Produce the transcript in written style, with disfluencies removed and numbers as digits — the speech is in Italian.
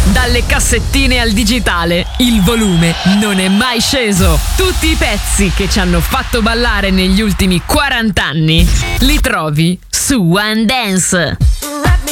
Dalle cassettine al digitale, il volume non è mai sceso. Tutti i pezzi che ci hanno fatto ballare negli ultimi 40 anni li trovi su One Dance.